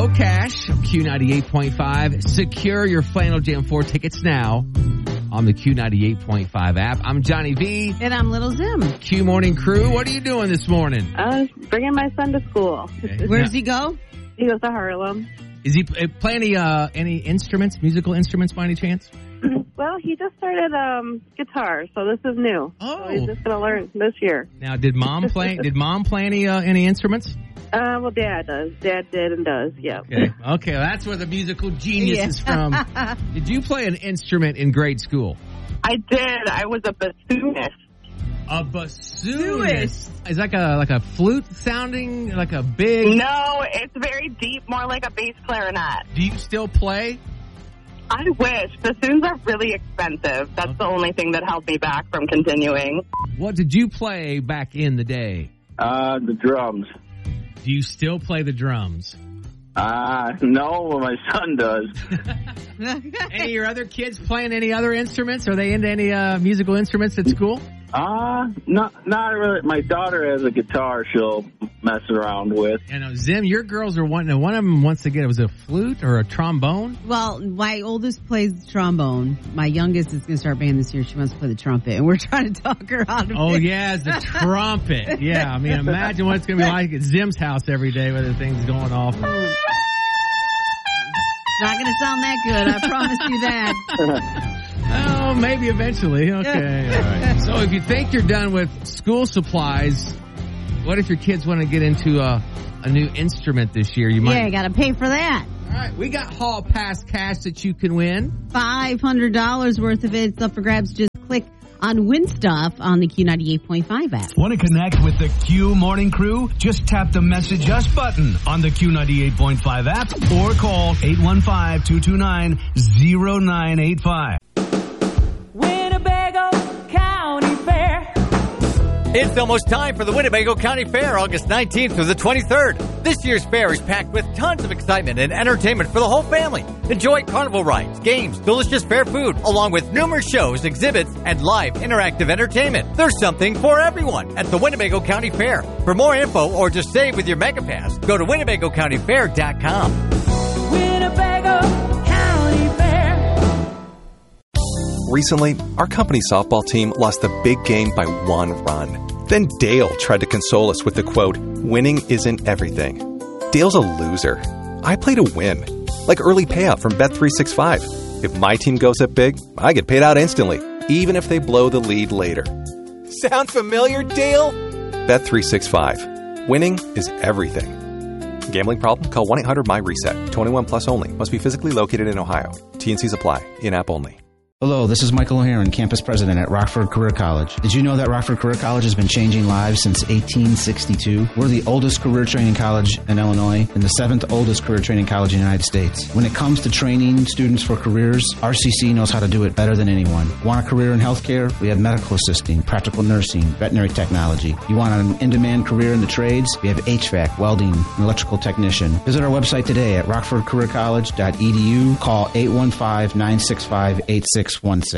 Joe Cash, Q98.5. Secure your Flannel Jam 4 tickets now on the Q98.5 app. I'm Johnny V. And I'm Little Zim. Q Morning Crew, what are you doing this morning? Bringing my son to school. Okay. Where does he go? He goes to Harlem. Is he play any instruments, musical instruments by any chance? Well, he just started guitar, so this is new. Oh. So he's just going to learn this year. Now, did Mom play any instruments? Well, Dad does. Dad did and does, yeah. Okay, that's where the musical genius is from. Did you play an instrument in grade school? I did. I was a bassoonist. A bassoonist? Is that like a flute sounding, like a big... No, it's very deep, more like a bass clarinet. Do you still play? I wish. Bassoons are really expensive. That's the only thing that held me back from continuing. What did you play back in the day? The drums. Do you still play the drums? No, my son does. Any of your other kids playing any other instruments? Are they into any musical instruments at school? Not really. My daughter has a guitar she'll mess around with. And Zim, your girls are one of them wants to get, was it a flute or a trombone? Well, my oldest plays trombone. My youngest is going to start band this year. She wants to play the trumpet, and we're trying to talk her out of it. Oh, yeah, the trumpet. Yeah, I mean, imagine what it's going to be like at Zim's house every day with the things going off. Not going to sound that good, I promise you that. Oh, maybe eventually. Okay, all right. So if you think you're done with school supplies, what if your kids want to get into a new instrument this year? You might got to pay for that. All right, we got Hall Pass cash that you can win. $500 worth of it's up for grabs. Just click on Win Stuff on the Q98.5 app. Want to connect with the Q Morning Crew? Just tap the Message Us button on the Q98.5 app or call 815-229-0985. Winnebago County Fair. It's almost time for the Winnebago County Fair, August 19th through the 23rd. This year's fair is packed with tons of excitement and entertainment for the whole family. Enjoy carnival rides, games, delicious fair food, along with numerous shows, exhibits, and live interactive entertainment. There's something for everyone at the Winnebago County Fair. For more info or just save with your MegaPass, go to WinnebagoCountyFair.com. Winnebago County Fair. Recently, our company softball team lost the big game by 1 run. Then Dale tried to console us with the quote, "Winning isn't everything." Dale's a loser. I play to win. Like early payout from Bet365. If my team goes up big, I get paid out instantly, even if they blow the lead later. Sound familiar, Dale? Bet365. Winning is everything. Gambling problem? Call 1-800-MY-RESET. 21 plus only. Must be physically located in Ohio. T&Cs apply. In-app only. Hello, this is Michael O'Haron, campus president at Rockford Career College. Did you know that Rockford Career College has been changing lives since 1862? We're the oldest career training college in Illinois and the 7th oldest career training college in the United States. When it comes to training students for careers, RCC knows how to do it better than anyone. Want a career in healthcare? We have medical assisting, practical nursing, veterinary technology. You want an in-demand career in the trades? We have HVAC, welding, and electrical technician. Visit our website today at rockfordcareercollege.edu. Call 815-965-8616.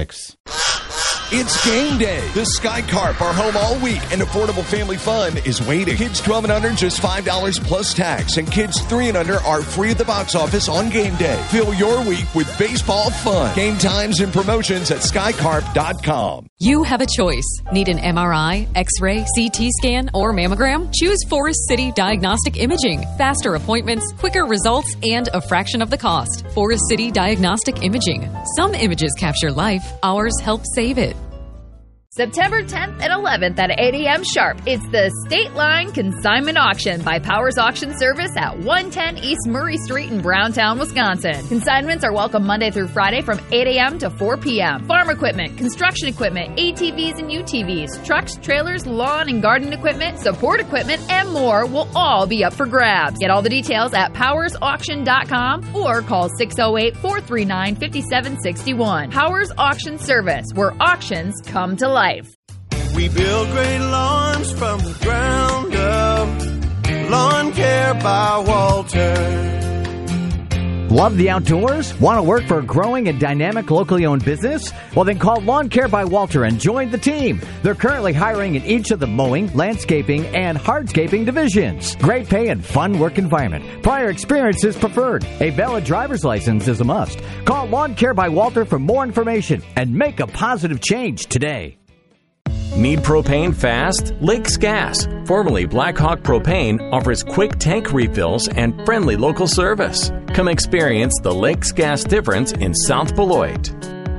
It's game day. The Sky Carp are home all week, and affordable family fun is waiting. Kids 12 and under, just $5 plus tax, and kids 3 and under are free at the box office on game day. Fill your week with baseball fun. Game times and promotions at skycarp.com. You have a choice. Need an MRI, X-ray, CT scan, or mammogram? Choose Forest City Diagnostic Imaging. Faster appointments, quicker results, and a fraction of the cost. Forest City Diagnostic Imaging. Some images capture life. Ours help save it. September 10th and 11th at 8 a.m. sharp. It's the State Line Consignment Auction by Powers Auction Service at 110 East Murray Street in Browntown, Wisconsin. Consignments are welcome Monday through Friday from 8 a.m. to 4 p.m. Farm equipment, construction equipment, ATVs and UTVs, trucks, trailers, lawn and garden equipment, support equipment, and more will all be up for grabs. Get all the details at powersauction.com or call 608-439-5761. Powers Auction Service, where auctions come to life. We build great lawns from the ground up. Lawn Care by Walter. Love the outdoors? Want to work for a growing and dynamic locally owned business? Well, then call Lawn Care by Walter and join the team. They're currently hiring in each of the mowing, landscaping, and hardscaping divisions. Great pay and fun work environment. Prior experience is preferred. A valid driver's license is a must. Call Lawn Care by Walter for more information and make a positive change today. Need propane fast? Lakes Gas, formerly Black Hawk Propane, offers quick tank refills and friendly local service. Come experience the Lakes Gas difference in South Beloit.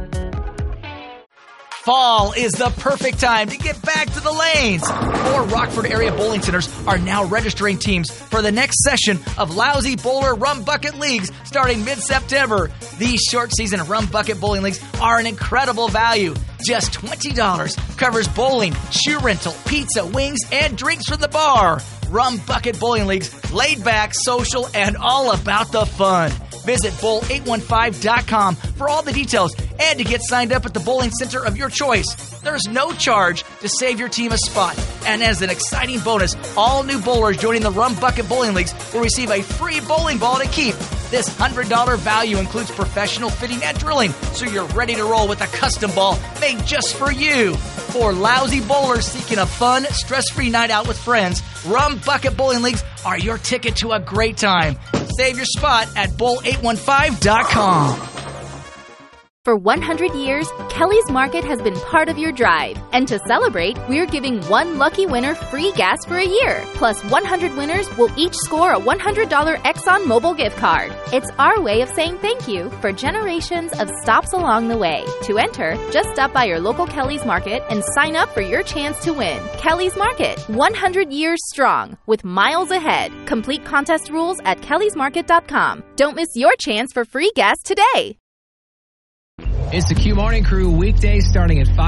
Fall is the perfect time to get back to the lanes. 4 Rockford area bowling centers are now registering teams for the next session of Lousy Bowler Rum Bucket Leagues starting mid-September. These short season Rum Bucket Bowling Leagues are an incredible value. Just $20 covers bowling, shoe rental, pizza, wings, and drinks from the bar. Rum Bucket Bowling Leagues, laid back, social, and all about the fun. Visit bowl815.com for all the details and to get signed up at the bowling center of your choice. There's no charge to save your team a spot. And as an exciting bonus, all new bowlers joining the Rum Bucket Bowling Leagues will receive a free bowling ball to keep. This $100 value includes professional fitting and drilling, so you're ready to roll with a custom ball made just for you. For lousy bowlers seeking a fun, stress-free night out with friends, Rum Bucket Bowling Leagues are your ticket to a great time. Save your spot at bowl815.com. For 100 years, Kelly's Market has been part of your drive. And to celebrate, we're giving one lucky winner free gas for a year. Plus, 100 winners will each score a $100 ExxonMobil gift card. It's our way of saying thank you for generations of stops along the way. To enter, just stop by your local Kelly's Market and sign up for your chance to win. Kelly's Market, 100 years strong, with miles ahead. Complete contest rules at kellysmarket.com. Don't miss your chance for free gas today. It's the Q Morning Crew, weekdays starting at 5.